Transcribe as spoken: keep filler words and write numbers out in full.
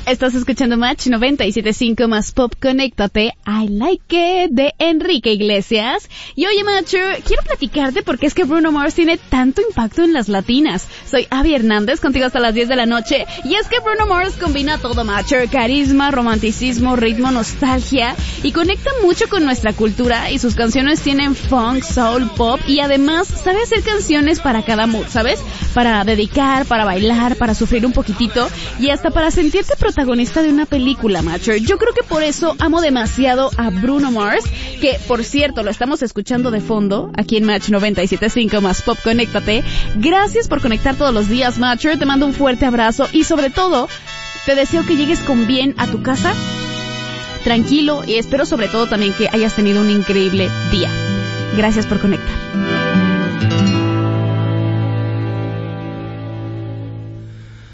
Estás escuchando Match noventa y siete punto cinco más Pop. Conéctate, I Like It de Enrique Iglesias. Y oye, Matcher, quiero platicarte porque es que Bruno Mars tiene tanto impacto en las latinas. Soy Abby Hernández, contigo hasta las diez de la noche. Y es que Bruno Mars combina todo, Matcher: carisma, romanticismo, ritmo, nostalgia, y conecta mucho con nuestra cultura. Y sus canciones tienen funk, soul, pop, y además sabe hacer canciones para cada mood, ¿sabes? Para dedicar, para bailar, para sufrir un poquitito y hasta para sentirte protagonista de una película, Matcher. Yo creo que por eso amo demasiado a Bruno Mars, que por cierto lo estamos escuchando de fondo aquí en Match noventa y siete punto cinco más Pop. Conéctate. Gracias por conectar todos los días, Matcher. Te mando un fuerte abrazo y sobre todo te deseo que llegues con bien a tu casa, tranquilo, y espero sobre todo también que hayas tenido un increíble día. Gracias por conectar.